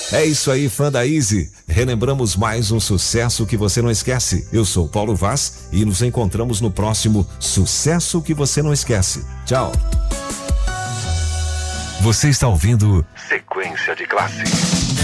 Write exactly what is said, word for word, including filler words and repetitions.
É isso aí, fã da Easy. Relembramos mais um sucesso que você não esquece. Eu sou Paulo Vaz e nos encontramos no próximo Sucesso que Você Não Esquece. Tchau. Você está ouvindo Sequência de Classe.